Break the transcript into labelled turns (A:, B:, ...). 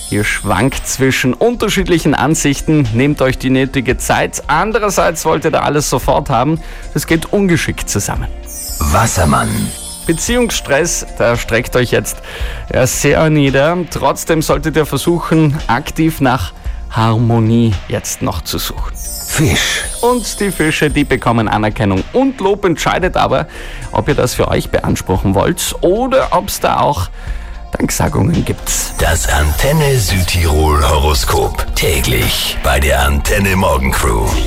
A: Ihr schwankt zwischen unterschiedlichen Ansichten, nehmt euch die nötige Zeit. Andererseits wollt ihr da alles sofort haben. Das geht ungeschickt zusammen.
B: Wassermann.
A: Beziehungsstress, da streckt euch jetzt sehr nieder. Trotzdem solltet ihr versuchen, aktiv nach Harmonie jetzt noch zu suchen.
B: Fisch.
A: Und die Fische, die bekommen Anerkennung und Lob. Entscheidet aber, ob ihr das für euch beanspruchen wollt oder ob es da auch Danksagungen gibt.
B: Das Antenne Südtirol Horoskop. Täglich bei der Antenne Morgencrew.